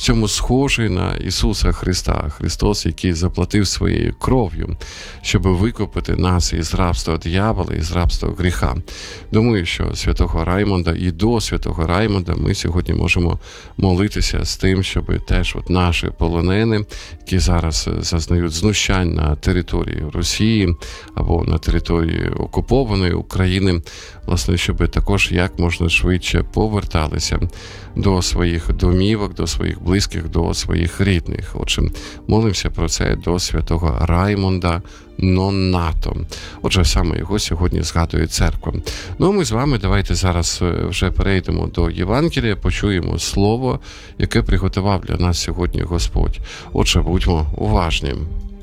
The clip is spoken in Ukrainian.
цьому схожий на Ісуса Христа. Христос, який заплатив своєю кров'ю, щоб викупити нас із рабства диявола, із рабства гріха. Думаю, що святого Раймонда і до святого Раймонда ми сьогодні можемо молитися з тим, щоб теж наші полонени, які зараз зазнають знущань на території Росії або на території окупованої України, власне, щоб також як можна швидше поверталися до своїх домівок, до своїх близьких, до своїх рідних. Отже, молимося про це до святого Раймонда Ноннато. Отже, саме його сьогодні згадує церква. Ну, ми з вами давайте зараз вже перейдемо до Євангелія, почуємо слово, яке приготував для нас сьогодні Господь. Отже, будьмо уважні.